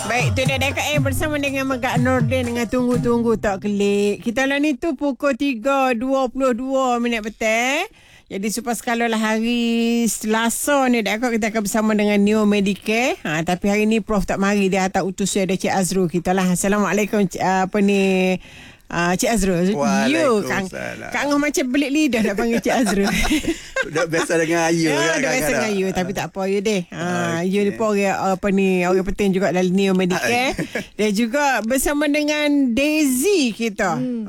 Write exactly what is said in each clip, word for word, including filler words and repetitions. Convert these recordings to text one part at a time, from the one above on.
Baik, tu dia dekat eh bersama dengan Megak Nordin dengan Tunggu-Tunggu Tak Kelik. Kita lah ni tu pukul tiga dua puluh dua minit petang. Jadi supas kalau lah hari Selasa ni dah kita akan bersama dengan Neo Medicare. Ha, tapi hari ni Prof tak mari, dia hantar utusan ada Cik Azrul kita lah. Assalamualaikum apa ni Uh, Cik Azrul. You Kang Kang macam belik lidah nak panggil Cik Azrul. Dah biasa dengan Ayu ya, kan. Dah biasa dengan Ayu. Tapi tak apa you deh. Ha, okay. You ni pun orang apa ni, orang penting juga dalam Neo Medicare. Dan juga bersama dengan Daisy kita. Hmm.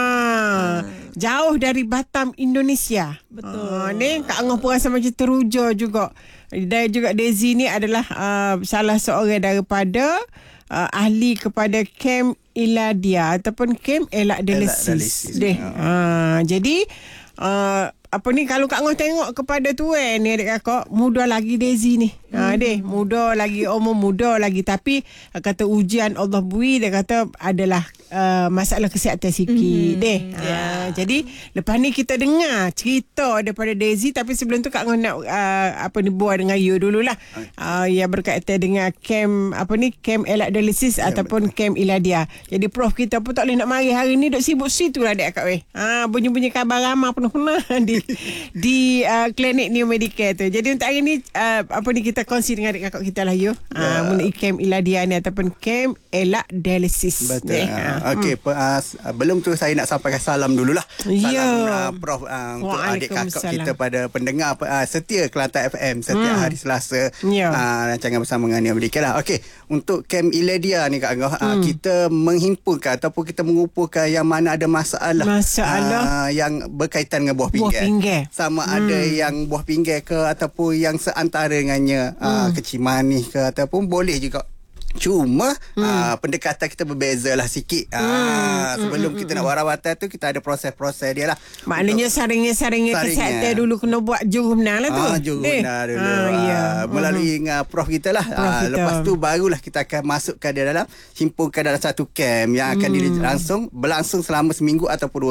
Ha, jauh dari Batam, Indonesia. Betul. Ha, ni Kak Angah pun rasa macam teruja juga. Dan juga Daisy ni adalah uh, salah seorang daripada uh, ahli kepada kem Iladia ataupun kem elak dialisis. Deh. Ha, jadi uh, apa ni, kalau Kak Ngah tengok kepada tu eh ni adik kakak, muda lagi Daisy ni. Ha, deh, muda lagi, umur muda lagi, tapi kata ujian Allah bui, dia kata adalah uh, masalah kesihatan sikit. Mm-hmm. Deh. Ha, yeah. Jadi lepas ni kita dengar cerita daripada Daisy, tapi sebelum tu Kak Ngah nak uh, apa ni buat dengan you dululah. Uh, yang berkaitan dengan kem apa ni, kem elak dialisis yeah, ataupun betul. Kem Iladia. Jadi Prof kita pun tak boleh nak mari hari ni, duk sibuk situ lah adik kakak weh. Ha, bunyi-bunyi khabar ramah penuh-penuh di di uh, klinik Neo Medicare tu. Jadi untuk hari ni uh, apa ni, kita kongsi dengan adik kakak kita lah you. Yeah. Uh, mengenai kem Iladia ni ataupun kem elak dialisis. Betul. Uh, Okey, hmm. uh, belum tu saya nak sampaikan salam dululah. Salam yeah. uh, Prof uh, untuk adik kakak kita pada pendengar uh, setia Kelantan F M setiap hmm. hari Selasa. Yeah. Uh, rancangan bersama dengan Neo Medicare lah. Okey, untuk kem Iladia ni Kak Angah, hmm. uh, kita menghimpunkan ataupun kita mengumpulkan yang mana ada masalah masalah uh, yang berkaitan dengan buah buah pinggir. pinggir. Sama hmm. ada yang buah pinggir ke ataupun yang seantara dengannya, hmm. uh, kecil manis ke ataupun boleh juga. Cuma hmm. uh, pendekatan kita berbeza lah sikit. hmm. uh, Sebelum hmm. kita nak buat rawatan tu, kita ada proses-proses dia lah. Maknanya saringnya-saringnya kesihatan dulu kena buat jurumna lah tu. Ah, jurumna dulu ah, ya. uh, Melalui uh, Prof kita lah. Prof uh, kita. Lepas tu barulah kita akan masukkan dia dalam, himpunkan dalam satu kem yang akan hmm. langsung berlangsung selama seminggu ataupun dua